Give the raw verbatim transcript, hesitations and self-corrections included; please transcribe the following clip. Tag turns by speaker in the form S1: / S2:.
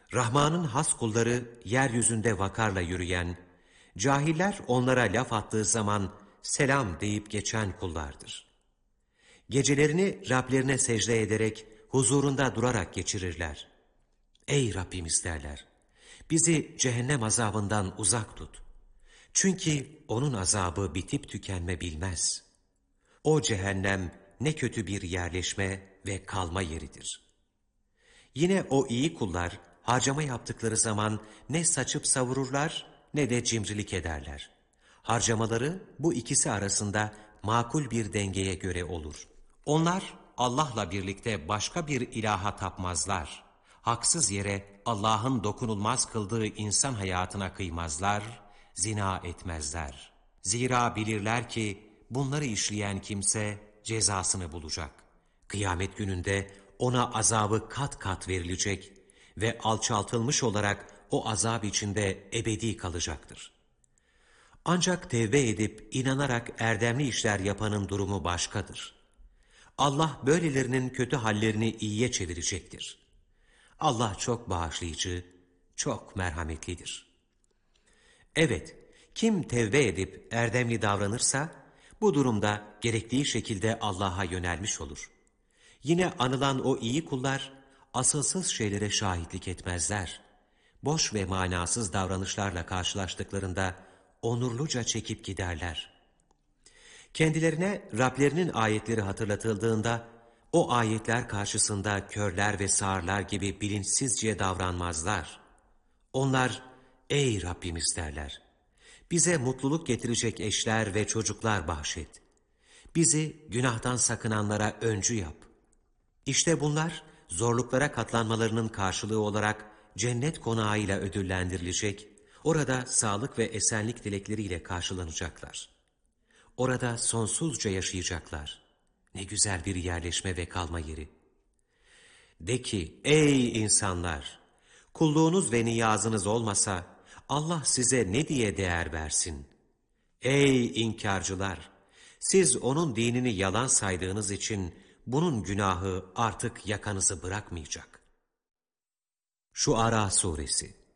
S1: Rahman'ın has kulları yeryüzünde vakarla yürüyen, cahiller onlara laf attığı zaman selam deyip geçen kullardır. Gecelerini Rablerine secde ederek huzurunda durarak geçirirler. Ey Rabbimiz derler, bizi cehennem azabından uzak tut. Çünkü onun azabı bitip tükenme bilmez. O cehennem ne kötü bir yerleşme ve kalma yeridir. Yine o iyi kullar harcama yaptıkları zaman ne saçıp savururlar ne de cimrilik ederler. Harcamaları bu ikisi arasında makul bir dengeye göre olur. Onlar Allah'la birlikte başka bir ilaha tapmazlar. Haksız yere Allah'ın dokunulmaz kıldığı insan hayatına kıymazlar, zina etmezler. Zira bilirler ki bunları işleyen kimse cezasını bulacak. Kıyamet gününde ona azabı kat kat verilecek ve alçaltılmış olarak o azap içinde ebedi kalacaktır. Ancak tevbe edip inanarak erdemli işler yapanın durumu başkadır. Allah böylelerinin kötü hallerini iyiye çevirecektir. Allah çok bağışlayıcı, çok merhametlidir. Evet, kim tevbe edip erdemli davranırsa, bu durumda gerektiği şekilde Allah'a yönelmiş olur. Yine anılan o iyi kullar, asılsız şeylere şahitlik etmezler. Boş ve manasız davranışlarla karşılaştıklarında onurluca çekip giderler. Kendilerine Rablerinin ayetleri hatırlatıldığında, o ayetler karşısında körler ve sağırlar gibi bilinçsizce davranmazlar. Onlar, ey Rabbimiz derler, bize mutluluk getirecek eşler ve çocuklar bahşet. Bizi günahtan sakınanlara öncü yap. İşte bunlar zorluklara katlanmalarının karşılığı olarak cennet konağıyla ödüllendirilecek, orada sağlık ve esenlik dilekleriyle karşılanacaklar. Orada sonsuzca yaşayacaklar. Ne güzel bir yerleşme ve kalma yeri. De ki, ey insanlar! Kulluğunuz ve niyazınız olmasa Allah size ne diye değer versin? Ey inkarcılar! Siz onun dinini yalan saydığınız için bunun günahı artık yakanızı bırakmayacak. Şuara Suresi